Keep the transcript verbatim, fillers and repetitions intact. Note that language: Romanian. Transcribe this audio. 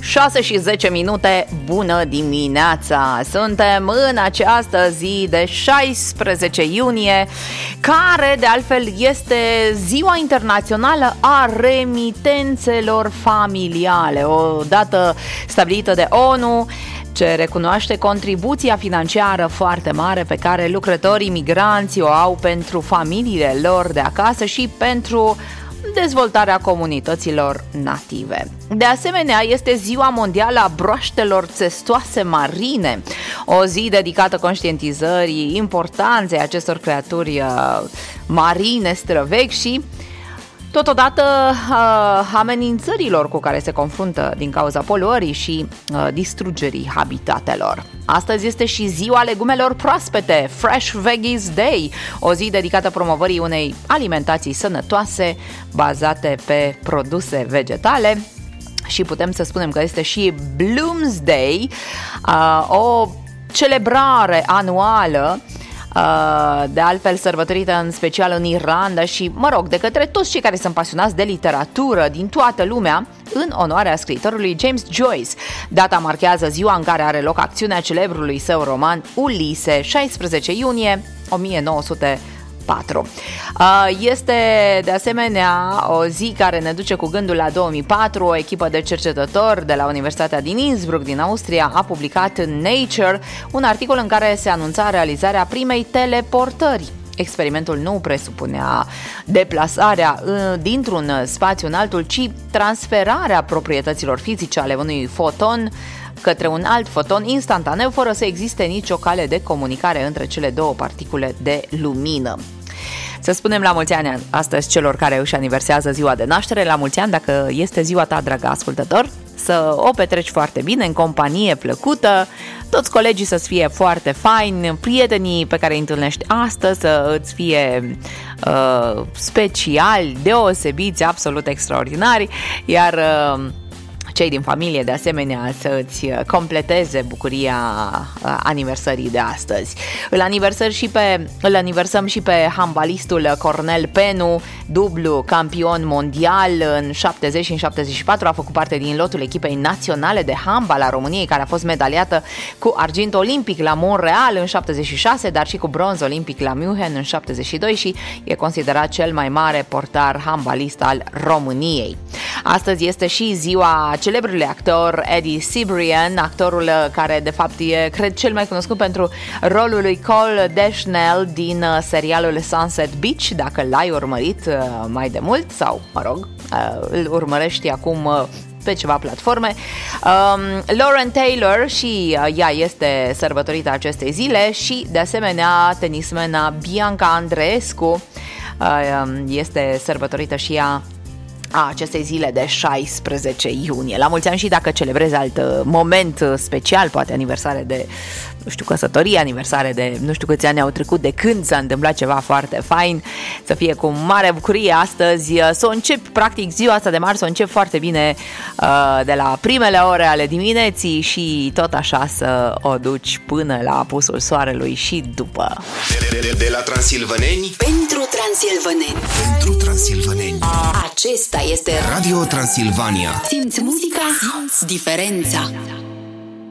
șase și zece minute, bună dimineața! Suntem în această zi de șaisprezece iunie, care de altfel este Ziua Internațională a Remitențelor Familiale, o dată stabilită de O N U, ce recunoaște contribuția financiară foarte mare pe care lucrătorii migranți o au pentru familiile lor de acasă și pentru dezvoltarea comunităților native. De asemenea, este Ziua Mondială a Broaștelor Țestoase Marine, o zi dedicată conștientizării importanței acestor creaturi marine străvechi și totodată amenințărilor cu care se confruntă din cauza poluării și distrugerii habitatelor. Astăzi este și Ziua Legumelor Proaspete, Fresh Veggies Day, o zi dedicată promovării unei alimentații sănătoase bazate pe produse vegetale. Și putem să spunem că este și Bloomsday, o celebrare anuală, de altfel sărbătorită în special în Irlanda și, mă rog, de către toți cei care sunt pasionați de literatură din toată lumea, în onoarea scriitorului James Joyce. Data marchează ziua în care are loc acțiunea celebrului său roman Ulise, șaisprezece iunie o mie nouă sute patru. Este de asemenea o zi care ne duce cu gândul la două mii patru. O echipă de cercetători de la Universitatea din Innsbruck din Austria a publicat în Nature un articol în care se anunța realizarea primei teleportări. Experimentul nu presupunea deplasarea dintr-un spațiu în altul, ci transferarea proprietăților fizice ale unui foton către un alt foton instantaneu, fără să existe nicio cale de comunicare între cele două particule de lumină. Să spunem la mulți ani astăzi celor care își aniversează ziua de naștere. La mulți ani, dacă este ziua ta, dragă ascultător, să o petreci foarte bine, în companie plăcută, toți colegii să-ți fie foarte faini, prietenii pe care îi întâlnești astăzi să îți fie uh, speciali, deosebiți, absolut extraordinari, iar uh, cei din familie, de asemenea, să-ți completeze bucuria aniversării de astăzi. Îl aniversăm și pe, îl aniversăm și pe handbalistul Cornel Penu, dublu campion mondial în șaptezeci și în șaptezeci și patru, a făcut parte din lotul echipei naționale de handbal a României, care a fost medaliată cu argint olimpic la Montreal în șaptezeci și șase, dar și cu bronz olimpic la München în șaptezeci și doi și e considerat cel mai mare portar handbalist al României. Astăzi este și ziua celebrului actor Eddie Cibrian, actorul care de fapt e, cred, cel mai cunoscut pentru rolul lui Cole Deschanel din serialul Sunset Beach, dacă l-ai urmărit mai de mult sau, mă rog, îl urmărești acum pe ceva platforme. Um, Lauren Taylor și ea este sărbătorită acestei zile și de asemenea tenismena Bianca Andreescu uh, este sărbătorită și ea a acestei zile de șaisprezece iunie. La mulți ani și dacă celebrezi alt moment special, poate aniversare de, nu știu, căsătorie, aniversare de nu știu câți ani au trecut de când s-a întâmplat ceva foarte fain, să fie cu mare bucurie astăzi, să o începi, practic, ziua asta de marți, să o începi foarte bine de la primele ore ale dimineții și tot așa să o duci până la apusul soarelui și după. De, de, de la Transilvaneni pentru Transilvaneni. Pentru Transilvaneni. Acesta este Radio Transilvania. Simți muzica, simți diferența.